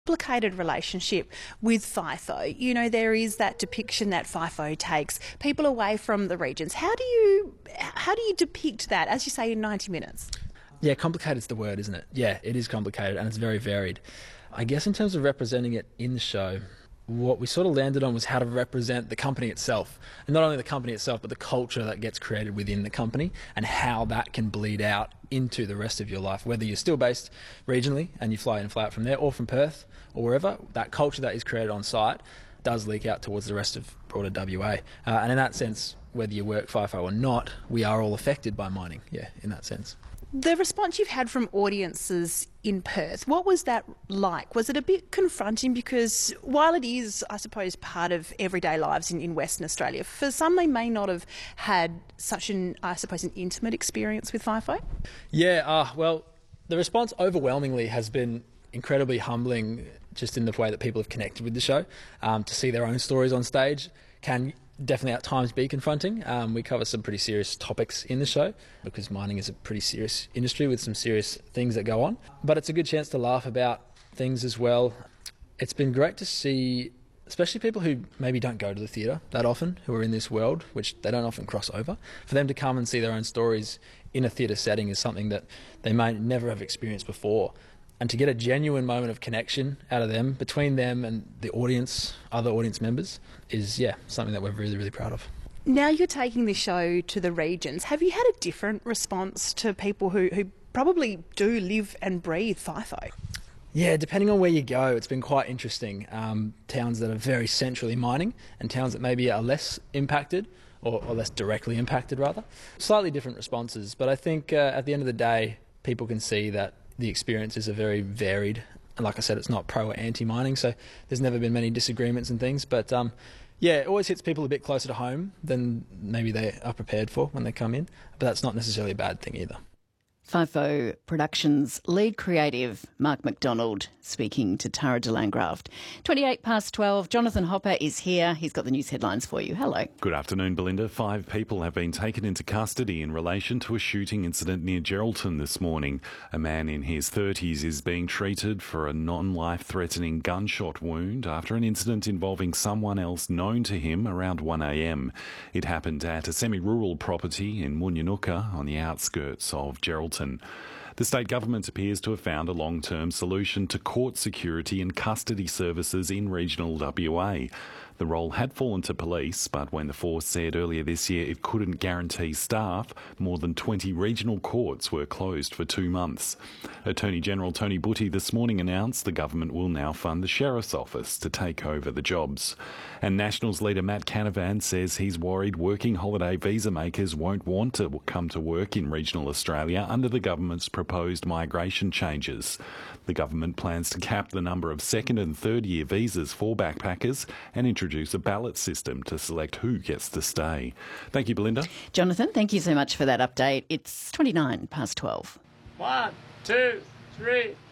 Complicated relationship with FIFO. You know, there is that depiction that FIFO takes people away from the regions. How do you depict that, as you say, in 90 minutes? Yeah, complicated's the word, isn't it? Yeah, it is complicated and it's very varied. I guess in terms of representing it in the show, what we sort of landed on was how to represent the company itself. And not only the company itself, but the culture that gets created within the company and how that can bleed out into the rest of your life. Whether you're still based regionally and you fly in and fly out from there or from Perth or wherever, that culture that is created on site does leak out towards the rest of broader WA. And in that sense, whether you work FIFO or not, we are all affected by mining, yeah, in that sense. The response you've had from audiences in Perth, what was that like? Was it a bit confronting? Because while it is, I suppose, part of everyday lives in Western Australia, for some they may not have had such an intimate experience with FIFO. Yeah, well, the response overwhelmingly has been incredibly humbling, just in the way that people have connected with the show. To see their own stories on stage can definitely at times be confronting. We cover some pretty serious topics in the show because mining is a pretty serious industry with some serious things that go on. But it's a good chance to laugh about things as well. It's been great to see, especially people who maybe don't go to the theatre that often, who are in this world, which they don't often cross over, for them to come and see their own stories in a theatre setting is something that they may never have experienced before. And to get a genuine moment of connection out of them, between them and the audience, other audience members, is, something that we're really, really proud of. Now you're taking the show to the regions. Have you had a different response to people who probably do live and breathe FIFO? Yeah, depending on where you go, it's been quite interesting. Towns that are very centrally mining and towns that maybe are less impacted, or less directly impacted, rather. Slightly different responses, but I think at the end of the day, people can see that the experiences are very varied. And like I said, it's not pro or anti-mining, so there's never been many disagreements and things. But it always hits people a bit closer to home than maybe they are prepared for when they come in. But that's not necessarily a bad thing either. FIFO Productions lead creative Mark McDonald speaking to Tara de Landgraft. 12:28. Jonathan Hopper is here. He's got the news headlines for you. Hello. Good afternoon, Belinda. 5 people have been taken into custody in relation to a shooting incident near Geraldton this morning. A man in his 30s is being treated for a non-life-threatening gunshot wound after an incident involving someone else known to him around 1 a.m. It happened at a semi-rural property in Moonyanooka on the outskirts of Geraldton. The state government appears to have found a long-term solution to court security and custody services in regional WA. The role had fallen to police, but when the force said earlier this year it couldn't guarantee staff, more than 20 regional courts were closed for 2 months. Attorney General Tony Butty this morning announced the government will now fund the Sheriff's Office to take over the jobs. And Nationals leader Matt Canavan says he's worried working holiday visa makers won't want to come to work in regional Australia under the government's proposed migration changes. The government plans to cap the number of second and third year visas for backpackers and introduce a ballot system to select who gets to stay. Thank you, Belinda. Jonathan, thank you so much for that update. It's 12:29. 1, 2, 3...